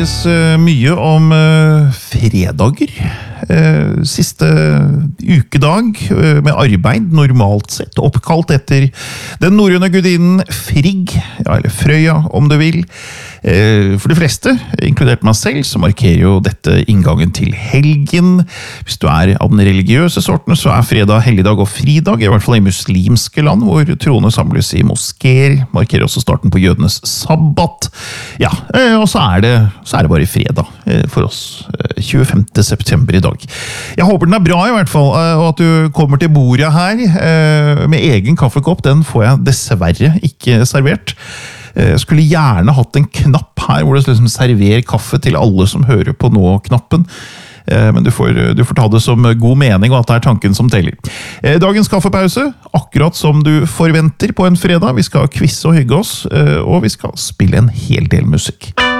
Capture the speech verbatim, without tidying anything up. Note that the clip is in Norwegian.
Mye om uh, fredager. Uh, siste ukedag uh, med arbeid, normalt sett, oppkalt etter den norrøne gudinnen Frigg, ja, eller Frøya, om du vil. Uh, for de fleste, inkludert meg selv, så markerer jo dette inngangen til helgen. Hvis du er av den religiøse sorten, så er fredag helligdag og fridag, i hvert fall i muslimske land, hvor troende samles i moskéer, markerer også starten på jødenes sabbat. Ja, uh, og så er det så er det bare fredag for oss, tjuefemte september i dag. Jeg håper den er bra i hvert fall, og at du kommer til bordet her med egen kaffekopp. Den får jeg dessverre ikke servert. Jeg skulle gjerne hatt en knapp her, hvor det liksom serverer kaffe til alle som hører på nå-knappen. Men du får, du får ta det som god mening, og at det er tanken som teller. Dagens kaffepause, akkurat som du forventer på en fredag. Vi skal quizze og hygge oss, og vi skal spille en hel del musikk.